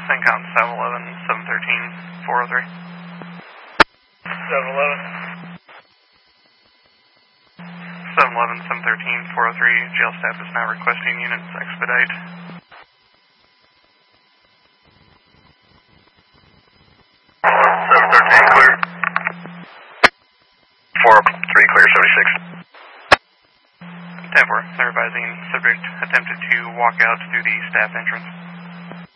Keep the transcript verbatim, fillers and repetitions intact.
Syncom seven eleven, seven thirteen, four oh three. seven eleven. seven eleven, seven thirteen, four oh three, jail staff is now requesting units expedite. seven thirteen clear. four oh three clear, seventy-six. ten four, they're advising subject attempted to walk out through the staff entrance.